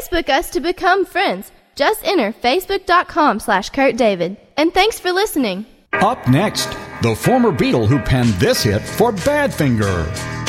Facebook us to become friends. Just enter facebook.com/Kurt David. And thanks for listening. Up next, the former Beatle who penned this hit for Badfinger.